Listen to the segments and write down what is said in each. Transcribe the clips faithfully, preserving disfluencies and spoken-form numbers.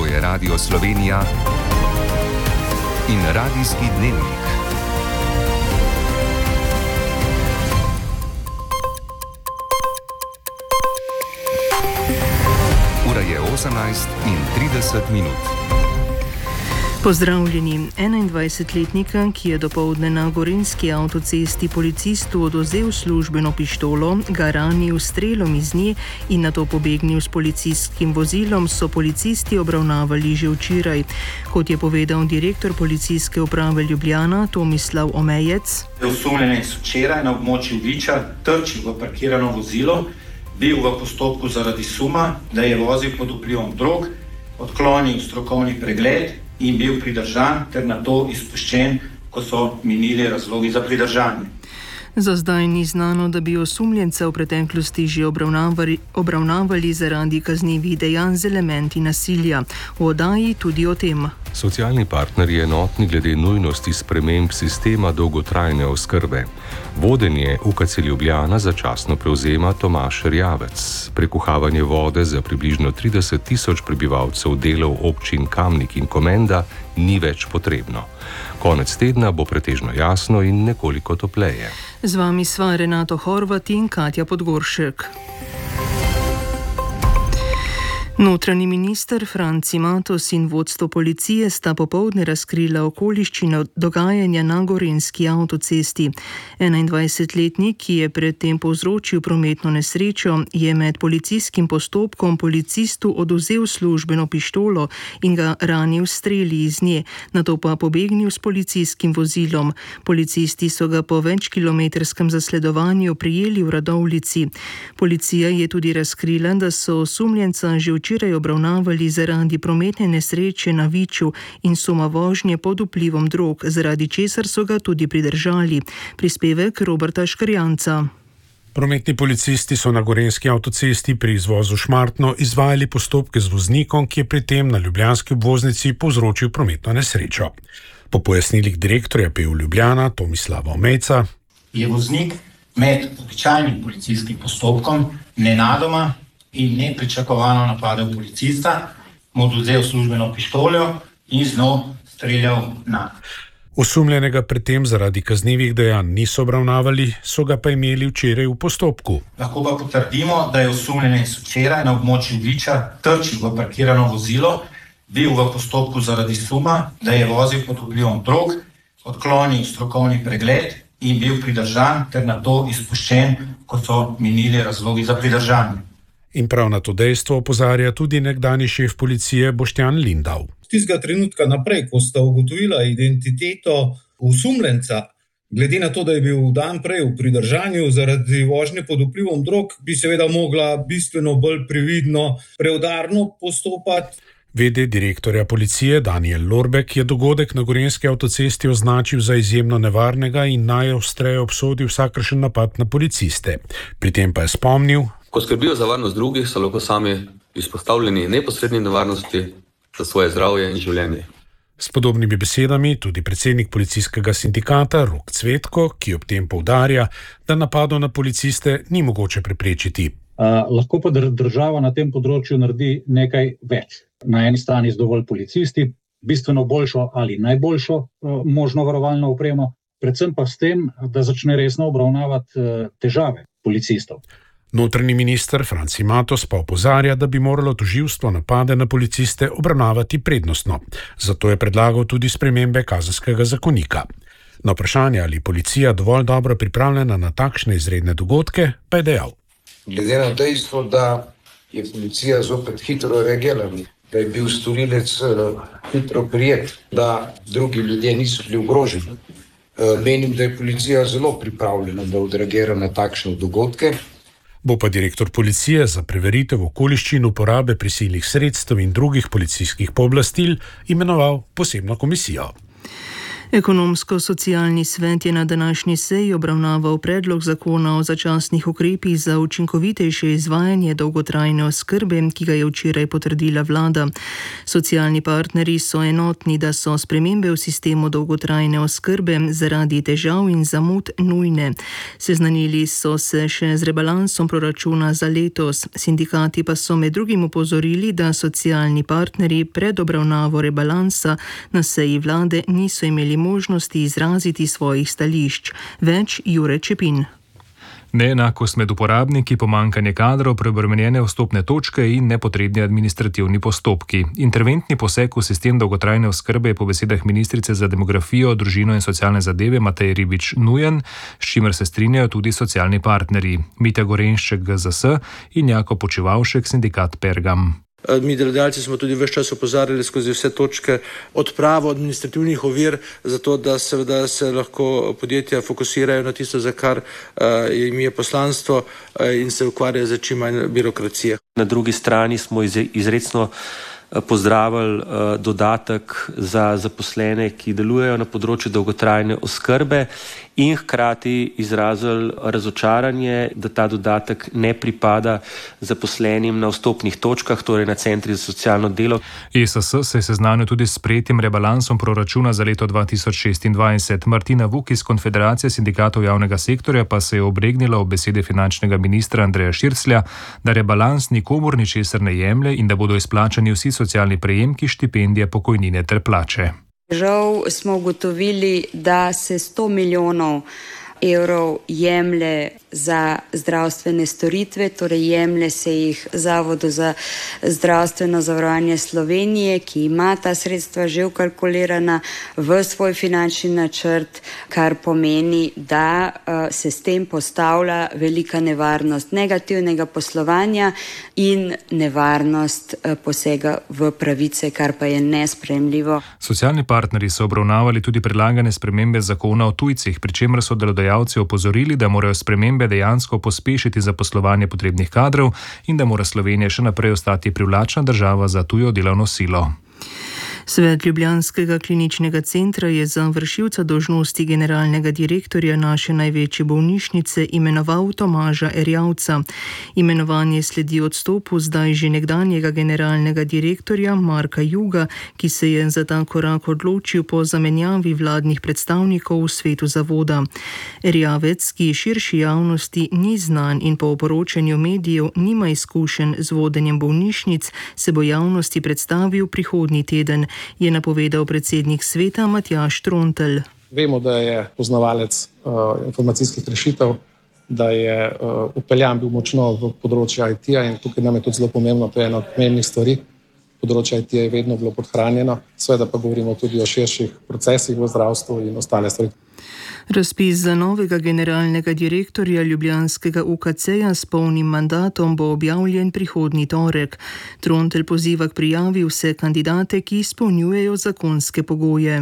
je Radio Slovenija in Radijski dnevnik. Ura je osemnajst in trideset minut. Pozdravljeni. enaindvajsetletnika, ki je dopoldne na gorenjski avtocesti policistu odvzel službeno pištolo, ga ranil s strelom iz nje in nato pobegnil s policijskim vozilom, so policisti obravnavali že včeraj. Kot je povedal direktor policijske uprave Ljubljana Tomislav Omejec. Osumljenec včeraj na območju Viča trčil v parkirano vozilo, bil v postopku zaradi suma, da je vozil pod vplivom drog, odklonil strokovni pregled in bil pridržan ter nato izpuščen, ko so minili razlogi za pridržanje. Za zdaj ni znano, da bi osumljenca v preteklosti že obravnavali, obravnavali zaradi kaznivih dejanj z elementi nasilja. V oddaji tudi o tem. Socialni partnerji je enotni glede nujnosti sprememb sistema dolgotrajne oskrbe. Vodenje U K C Ljubljana začasno prevzema Tomaž Rjavec. Prekuhavanje vode za približno trideset tisoč prebivalcev delov občin Kamnik in Komenda ni več potrebno. Konec tedna bo pretežno jasno in nekoliko topleje. Z vami sva Renato Horvat in Katja Podgoršek. Notranji minister Franci Matos in vodstvo policije sta popoldne razkrila okoliščine dogajanja na gorenjski avtocesti. enaindvajsetletnik, ki je predtem povzročil prometno nesrečo, je med policijskim postopkom policistu odvzel službeno pištolo in ga ranil s streli iz nje, nato pa pobegnil s policijskim vozilom. Policisti so ga po večkilometrskem zasledovanju prijeli v Radovljici. Policija je tudi razkrila, da so osumljenca že včeraj obravnavali zaradi prometne nesreče na Viču in suma vožnje pod vplivom drog, zaradi česar so ga tudi pridržali. Prispevek Roberta Škrjanca. Prometni policisti so na gorenjski avtocesti pri izvozu Šmartno izvajali postopke z voznikom, ki je pri tem na ljubljanski obvoznici povzročil prometno nesrečo. Po pojasnilih direktorja P U Ljubljana Tomislava Omejca je voznik med običajnim policijskim postopkom nenadoma in nepričakovano napadel policista, mu odvzel službeno pištolo in z njo streljal na. Osumljenega predtem zaradi kaznivih dejanj niso obravnavali, so ga pa imeli včeraj v postopku. Lahko pa potrdimo, da je osumljenec včeraj na območju Viča trčil v parkirano vozilo, bil v postopku zaradi suma, da je vozil pod vplivom drog, odklonil strokovni pregled in bil pridržan ter nato izpuščen, ko so minili razlogi za pridržanje. In prav na to dejstvo opozarja tudi nekdanji šef policije Boštjan Lindav. Z tistega trenutka naprej, ko sta ugotovila identiteto osumljenca, glede na to, da je bil dan prej v pridržanju zaradi vožnje pod vplivom drog, bi seveda mogla bistveno bolj previdno, preudarno postopati. V D direktorja policije Daniel Lorbek je dogodek na gorenjski avtocesti označil za izjemno nevarnega in najostreje obsodil vsakršen napad na policiste. Pri tem pa je spomnil: Ko skrbijo za varnost drugih, so lahko sami izpostavljeni neposredni nevarnosti za svoje zdravje in življenje. S podobnimi besedami tudi predsednik policijskega sindikata Rok Cvetko, ki ob tem poudarja, da napadov na policiste ni mogoče preprečiti. Uh, lahko pa država na tem področju naredi nekaj več. Na eni strani z dovolj policisti, bistveno boljšo ali najboljšo uh, možno varovalno opremo, predvsem pa s tem, da začne resno obravnavati uh, težave policistov. Notranji minister Franci Matos pa opozarja, da bi moralo tožilstvo napade na policiste obravnavati prednostno. Zato je predlagal tudi spremembe kazenskega zakonika. Na vprašanje, ali policija dovolj dobro pripravljena na takšne izredne dogodke, pa je dejal: Glede na dejstvo, da je policija zopet hitro reagirala, da je bil storilec uh, hitro prijet, da drugi ljudje niso bili ogroženi, uh, menim, da je policija zelo pripravljena, da odreagira na takšne dogodke. Bo pa direktor policije za preveritev okoliščin uporabe prisilnih sredstev in drugih policijskih pooblastil imenoval posebno komisijo. Ekonomsko-socialni svet je na današnji seji obravnaval predlog zakona o začasnih ukrepih za učinkovitejše izvajanje dolgotrajne oskrbe, ki ga je včeraj potrdila vlada. Socialni partnerji so enotni, da so spremembe v sistemu dolgotrajne oskrbe zaradi težav in zamud nujne. Seznanili so se še z rebalansom proračuna za letos. Sindikati pa so med drugim opozorili, da socialni partnerji pred obravnavo rebalansa na seji vlade niso imeli možnosti izraziti svojih stališč. Več Jure Čepin. Neenakost med uporabniki, pomanjkanje kadrov, preobremenjene vstopne točke in nepotrebni administrativni postopki. Interventni poseg v sistem dolgotrajne oskrbe je po besedah ministrice za demografijo, družino in socialne zadeve Mateje Ribič nujen, s čimer se strinjajo tudi socialni partnerji. Mitja Gorenšček G Z S in Jako Počivavšek sindikat Pergam. Mi delodajalci smo tudi ves čas opozarjali skozi vse točke odpravo administrativnih ovir, zato da seveda se lahko podjetja fokusirajo na tisto, za kar uh, jim je poslanstvo uh, in se ukvarjajo za čim manj birokracije. Na drugi strani smo izrecno pozdravili uh, dodatek za zaposlene, ki delujejo na področju dolgotrajne oskrbe in hkrati izrazili razočaranje, da ta dodatek ne pripada zaposlenim na vstopnih točkah, torej na centri za socialno delo. E S S se je seznanil tudi s sprejetim rebalansom proračuna za leto dva tisoč šestindvajset. Martina Vuk iz Konfederacije sindikatov javnega sektorja pa se je obregnila ob besede finančnega ministra Andreja Širclja, da rebalans nikomur ničesar ne jemlje in da bodo izplačani vsi socialni prejemki, štipendije, pokojnine ter plače. Žal smo ugotovili, da se sto milijonov evrov jemlje za zdravstvene storitve, torej jemlje se jih Zavodu za zdravstveno zavarovanje Slovenije, ki ima ta sredstva že vkalkulirana v svoj finančni načrt, kar pomeni, da uh, se s tem postavlja velika nevarnost negativnega poslovanja in nevarnost uh, posega v pravice, kar pa je nesprejemljivo. Socialni partnerji so obravnavali tudi predlagane spremembe zakona o tujcih, pri čemer so delodajalci opozorili, da morajo spremembe dejansko pospešiti zaposlovanje potrebnih kadrov in da mora Slovenija še naprej ostati privlačna država za tujo delovno silo. Svet Ljubljanskega kliničnega centra je za vršilca dolžnosti generalnega direktorja naše največje bolnišnice imenoval Tomaža Erjavca. Imenovanje sledi odstopu zdaj že nekdanjega generalnega direktorja Marka Juga, ki se je za ta korak odločil po zamenjavi vladnih predstavnikov v svetu zavoda. Erjavec, ki širši javnosti ni znan in po poročanju medijev nima izkušenj z vodenjem bolnišnic, se bo javnosti predstavil prihodnji teden, je napovedal predsednik sveta Matjaž Trontelj. Vemo, da je poznavalec uh, informacijskih rešitev, da je uh, upeljan bil močno v področju I T-ja in tukaj nam je tudi zelo pomembno, to je ena od pomembnih stvari. Področje I T-ja je vedno bilo podhranjeno, seveda pa govorimo tudi o širših procesih v zdravstvu in ostale stvari. Razpis za novega generalnega direktorja Ljubljanskega U K C-ja s polnim mandatom bo objavljen prihodnji torek. Trontelj poziva k prijavi vse kandidate, ki izpolnjujejo zakonske pogoje.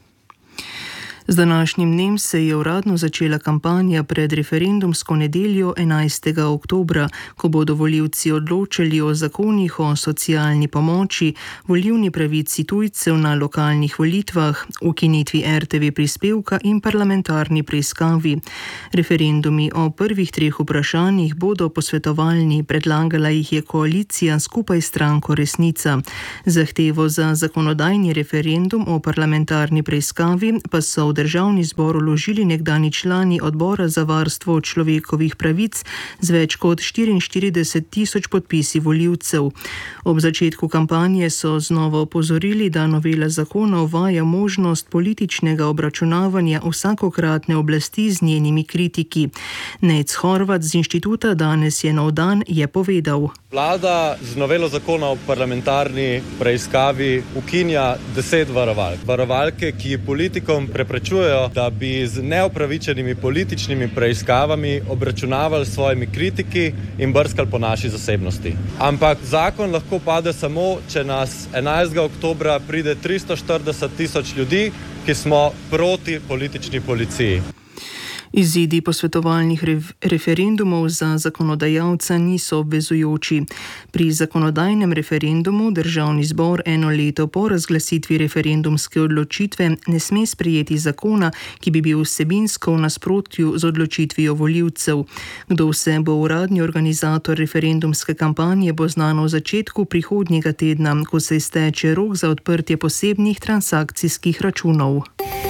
Z današnjim dnem se je uradno začela kampanja pred referendumsko nedeljo enajstega oktobra, ko bodo volivci odločali o zakonih o socialni pomoči, volilni pravici tujcev na lokalnih volitvah, ukinitvi R T V prispevka in parlamentarni preiskavi. Referendumi o prvih treh vprašanjih bodo posvetovalni, predlagala jih je koalicija skupaj s stranko Resnica. Zahtevo za zakonodajni referendum o parlamentarni preiskavi pa so v Državni zbor vložili nekdani člani odbora za varstvo človekovih pravic z več kot štiriinštirideset tisoč podpisi volivcev. Ob začetku kampanje so znova opozorili, da novela zakona uvaja možnost političnega obračunavanja vsakokratne oblasti z njenimi kritiki. Nejc Horvat z inštituta Danes je nov dan je povedal. Vlada z novelo zakona o parlamentarni preiskavi ukinja deset varovalk. Varovalke, ki politikom preprečujejo, da bi z neopravičenimi političnimi preiskavami obračunavali s svojimi kritiki in brskali po naši zasebnosti. Ampak zakon lahko pade samo, če nas enajstega oktobra pride tristo štirideset tisoč ljudi, ki smo proti politični policiji. Izidi posvetovalnih referendumov za zakonodajalca niso obvezujoči. Pri zakonodajnem referendumu državni zbor eno leto po razglasitvi referendumske odločitve ne sme sprejeti zakona, ki bi bil vsebinsko v nasprotju z odločitvijo volivcev. Kdo vse bo uradni organizator referendumske kampanje, bo znano v začetku prihodnjega tedna, ko se izteče rok za odprtje posebnih transakcijskih računov.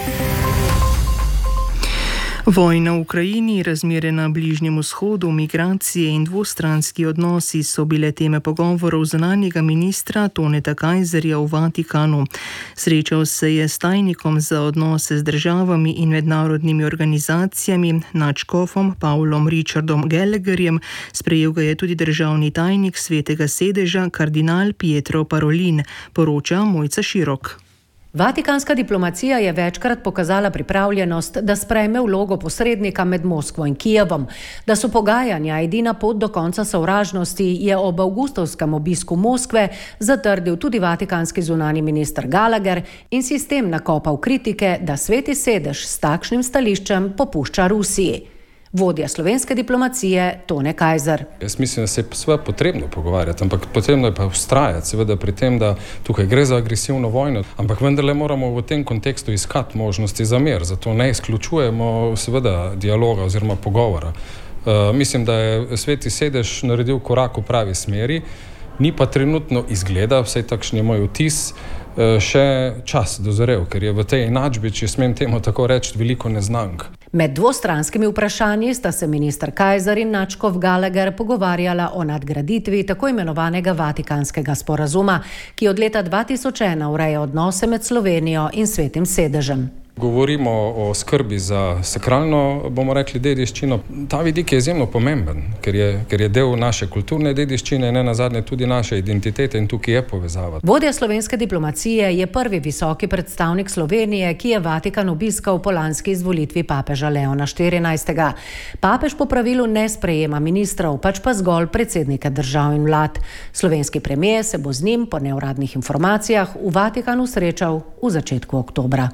Vojna v Ukrajini, razmere na Bližnjem vzhodu, migracije in dvostranski odnosi so bile teme pogovorov zunanjega ministra Toneta Kajzerja v Vatikanu. Srečal se je s tajnikom za odnose z državami in mednarodnimi organizacijami, nadškofom Pavlom Richardom Gallagherjem, sprejel ga je tudi državni tajnik Svetega sedeža kardinal Pietro Parolin, poroča Mojca Širok. Vatikanska diplomacija je večkrat pokazala pripravljenost, da sprejme vlogo posrednika med Moskvo in Kijevom. Da so pogajanja edina pot do konca sovražnosti, je ob avgustovskem obisku Moskve zatrdil tudi vatikanski zunani minister Gallagher in si s tem nakopal kritike, da Sveti sedež s takšnim stališčem popušča Rusiji. Vodja slovenske diplomacije Tone Kajzer. Jaz mislim, da se je seveda potrebno pogovarjati, ampak potrebno je pa ustrajati seveda pri tem, da tukaj gre za agresivno vojno, ampak vendarle moramo v tem kontekstu iskati možnosti za mir, zato ne izključujemo seveda dialoga oziroma pogovora. Uh, mislim, da je Sveti sedež naredil korak v pravi smeri, ni pa trenutno izgleda, vsaj takšen je moj vtis, še čas dozorel, ker je v tej enačbi, če smem temu tako reči, veliko neznank. Med dvostranskimi vprašanji sta se minister Kajzer in nadškof Gallagher pogovarjala o nadgraditvi tako imenovanega Vatikanskega sporazuma, ki od leta dva tisoč ena ureja odnose med Slovenijo in Svetim sedežem. Govorimo o skrbi za sakralno, bomo rekli, dediščino. Ta vidik je izjemno pomemben, ker je, ker je del naše kulturne dediščine in ne nazadnje tudi naše identitete in tukaj je povezava. Vodja slovenske diplomacije je prvi visoki predstavnik Slovenije, ki je Vatikan obiskal po lanski izvolitvi papeža Leona štirinajstega. Papež po pravilu ne sprejema ministrov, pač pa zgolj predsednike držav in vlad. Slovenski premier se bo z njim po neuradnih informacijah v Vatikanu srečal v začetku oktobra.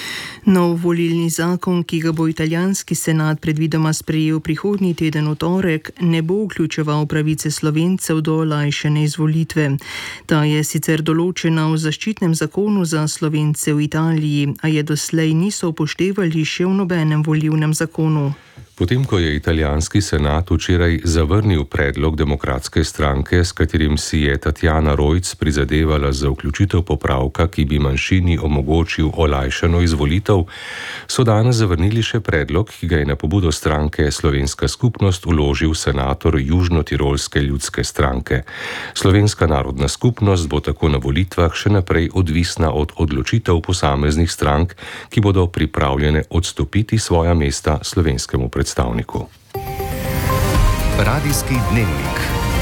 Nov volilni zakon, ki ga bo italijanski senat predvidoma sprejel prihodnji teden v torek, ne bo vključeval pravice Slovencev do olajšane izvolitve. Ta je sicer določena v zaščitnem zakonu za Slovence v Italiji, a je doslej niso upoštevali še v nobenem volilnem zakonu. Potem, ko je italijanski senat včeraj zavrnil predlog demokratske stranke, s katerim si je Tatjana Rojc prizadevala za vključitev popravka, ki bi manjšini omogočil olajšano izvolitev, so danes zavrnili še predlog, ki ga je na pobudo stranke Slovenska skupnost vložil senator Južnotirolske ljudske stranke. Slovenska narodna skupnost bo tako na volitvah še naprej odvisna od odločitev posameznih strank, ki bodo pripravljene odstopiti svoja mesta slovenskemu predstavniku. Predstavniku. Radijski dnevnik.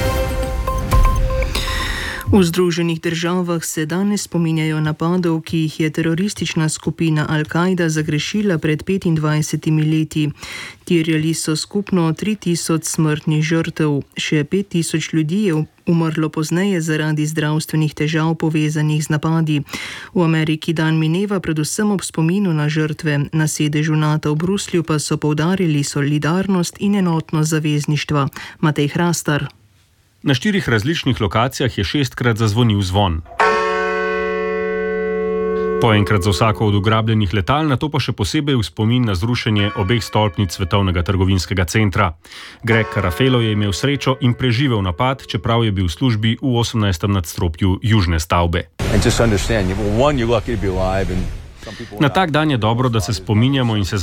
V Združenih državah se danes spominjajo napadov, ki jih je teroristična skupina Al-Kaida zagrešila pred petindvajsetimi leti. Terjali so skupno tri tisoč smrtnih žrtev, še pet tisoč ljudi je umrlo pozneje zaradi zdravstvenih težav povezanih z napadi. V Ameriki dan mineva predvsem ob spominu na žrtve, na sedežu NATO v Bruslju pa so poudarili solidarnost in enotnost zavezništva. Matej Hrastar. Na štirih različnih lokacijah je šestkrat zazvonil zvon. Po enkrat za vsako od ugrabljenih letal, nato pa še posebej v spomin na zrušenje obeh stolpnic Svetovnega trgovinskega centra. Greg Carafelo je imel srečo in preživel napad, čeprav je bil v službi v osemnajstem nadstropju južne stavbe. Na tak dan je dobro, da se spominjamo in se